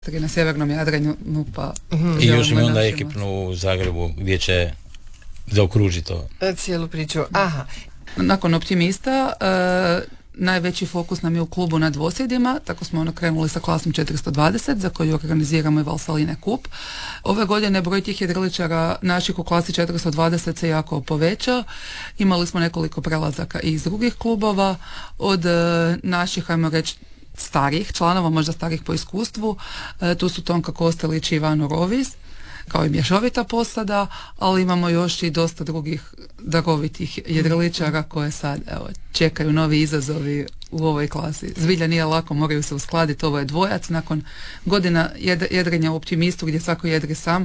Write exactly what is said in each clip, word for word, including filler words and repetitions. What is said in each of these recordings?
na sjevernom Jadranu, pa mm-hmm. I još ima onda ekipnu u Zagrebu gdje će zaokružiti to. Cijelu priču. Aha. Nakon Optimista e, najveći fokus nam je u klubu na dvosjedima, tako smo ono krenuli sa klasom četiristo dvadeset za koju organiziramo i Valsaline Kup. Ove godine broj tih jedriličara naših u klasi četiristo dvadeset se jako povećao. Imali smo nekoliko prelazaka i iz drugih klubova, od e, naših, ajmo reći, starijih članova, možda starih po iskustvu. E, tu su Tonka Kostelić i Ivano Roviz, kao i mješovita posada, ali imamo još i dosta drugih darovitih jedriličara koje sad evo, čekaju novi izazovi u ovoj klasi. Zbilja nije lako, moraju se uskladiti, ovo je dvojac, nakon godina jed, jedrenja u Optimistu gdje svako jedri sam,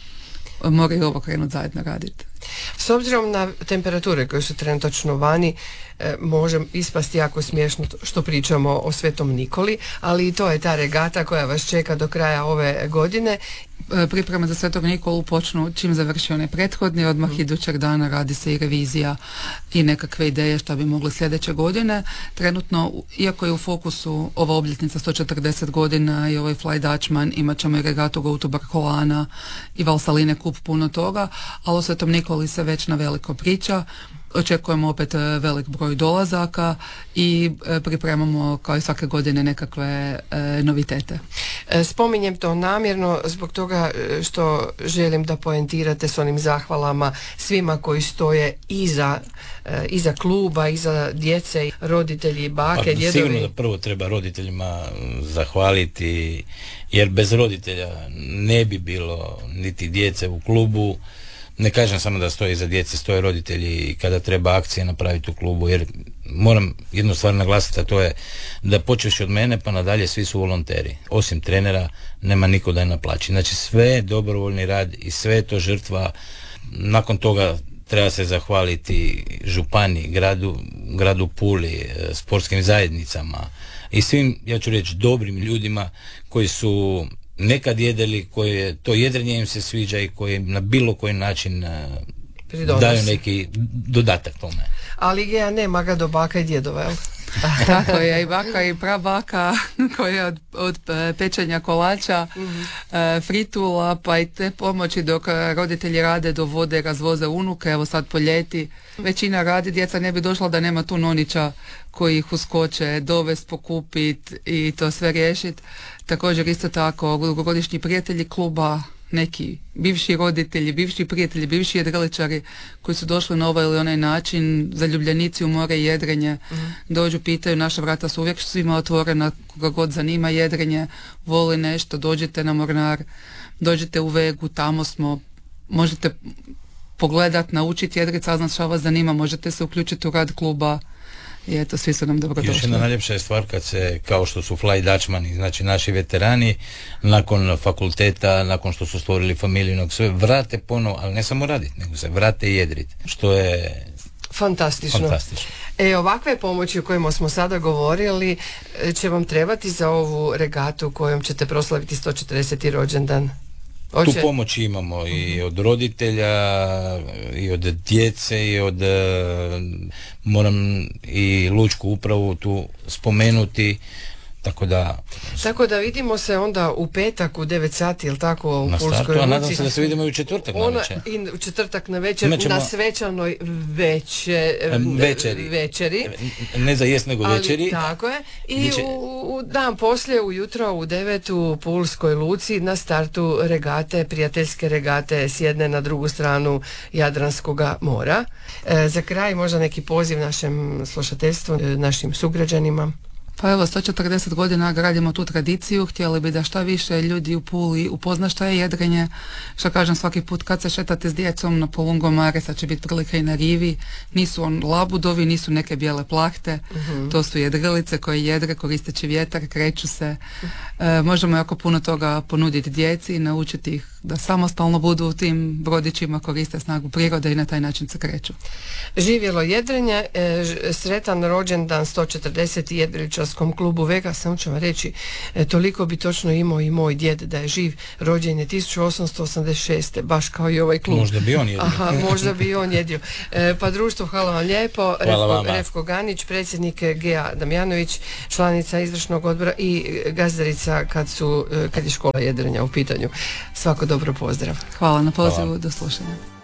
moraju ovo krenuti zajedno raditi. S obzirom na temperature koje su trenutačno vani, e, može ispasti jako smiješno što pričamo o Svetom Nikoli, ali i to je ta regata koja vas čeka do kraja ove godine. E, pripreme za Svetog Nikolu počnu čim završi onaj prethodni, odmah mm. idućeg dana radi se i revizija i nekakve ideje što bi mogli sljedeće godine. Trenutno, iako je u fokusu ova obljetnica sto četrdeset godina i ovaj Fly Dutchman, imat ćemo i regatu Go to Barcolana i Valsaline Kup, puno toga, ali o Svetom Nikoli se već na veliko priča. Očekujemo opet velik broj dolazaka i pripremamo kao i svake godine nekakve e, novitete. Spominjem to namjerno zbog toga što želim da poentirate s onim zahvalama svima koji stoje iza, e, iza kluba, iza djece, roditelji, bake, pa, djedovi. Sigurno da prvo treba roditeljima zahvaliti, jer bez roditelja ne bi bilo niti djece u klubu. Ne kažem samo da stoji za djece, stoje roditelji i kada treba akcije napraviti u klubu, jer moram jednu stvar naglasiti, a to je da počeš od mene pa nadalje svi su volonteri. Osim trenera nema niko da je naplaći. Znači sve je dobrovoljni rad i sve je to žrtva. Nakon toga treba se zahvaliti županiji, gradu, gradu Puli, sportskim zajednicama i svim, ja ću reći, dobrim ljudima koji su nekad jedeli, koje to jedrenje im se sviđa i koje na bilo koji način uh, daju neki dodatak tome. Ali Gea nema ga do baka i djedova, jel? Tako je, i baka i prabaka koja od, od pečenja kolača, mm-hmm. uh, fritula, pa i te pomoći dok roditelji rade do vode, razvoze unuke, evo sad po ljeti. Većina radi, djeca ne bi došla da nema tu nonića koji ih uskoče, dovest, pokupit i to sve riješit. Također isto tako dugogodišnji prijatelji kluba, neki bivši roditelji, bivši prijatelji, bivši jedriličari koji su došli na ovaj ili onaj način, zaljubljenici u more i jedrenje, mm. dođu, pitaju, naša vrata su uvijek svima otvorena, koga god zanima jedrenje, voli nešto, dođite na Mornar, dođite u Vegu, tamo smo, možete pogledat, naučiti jedrit, saznat šta vas zanima, možete se uključiti u rad kluba. I eto, svi su nam dobrodošli. Još jedna najljepša je stvar kad se, kao što su Fly Dutchmani, znači naši veterani, nakon fakulteta, nakon što su stvorili familiju, sve vrate ponovo, ali ne samo raditi, nego se vrate i jedriti, što je fantastično. fantastično. E, ovakve pomoći o kojima smo sada govorili će vam trebati za ovu regatu kojom ćete proslaviti sto četrdeseti rođendan. Oće. Tu pomoć imamo i od roditelja, i od djece, i od, moram i lučku upravu tu spomenuti, tako da... Tako da vidimo se onda u petak u devet sati, ili tako, u na Pulskoj startu, luci. a nadam se da se vidimo i u četvrtak na večer. I u četvrtak na večer, Imaćemo... na svečanoj veče... večeri. večeri. Ne za jest, nego ali, večeri. Tako je. I će... u, u dan poslije, ujutro u devet u Pulskoj luci na startu regate, prijateljske regate s jedne na drugu stranu Jadranskoga mora. E, za kraj možda neki poziv našem slušateljstvu, našim sugrađanima. Pa evo, sto četrdeset godina gradimo tu tradiciju, htjeli bi da šta više ljudi u Puli upozna šta je jedrenje, što kažem svaki put kad se šetate s djecom na Polungomare, sad će biti prilika i na rivi, nisu on labudovi, nisu neke bijele plahte, uh-huh. to su jedrilice koje jedre koristeći vjetar, kreću se, e, možemo jako puno toga ponuditi djeci, naučiti ih da samostalno budu u tim brodićima, koriste snagu prirode i na taj način se kreću. Živjelo jedrenje, e, sretan rođendan sto četrdeset jedriličarskom klubu Vega. Samo ću vam reći, e, toliko bi točno imao i moj djed da je živ, rođen je tisuću osamsto osamdeset šeste baš kao i ovaj klub. Možda bi on jedio. Aha, možda bi on jedio. E, pa društvo, hvala vam lijepo. Refko, Refko Ganić, predsjednik Gea Damjanović, članica izvršnog odbora i gazdarica kad su kad je škola jedrenja u pitanju. Svako dobro, pozdrav. Hvala na pozivu, do slušanja.